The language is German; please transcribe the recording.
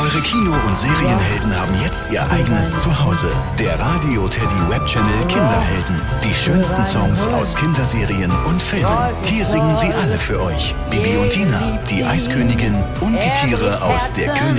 Eure Kino- und Serienhelden haben jetzt ihr eigenes Zuhause. Der Radio Teddy Webchannel Kinderhelden. Die schönsten Songs aus Kinderserien und Filmen. Hier singen sie alle für euch. Bibi und Tina, die Eiskönigin und die Tiere aus der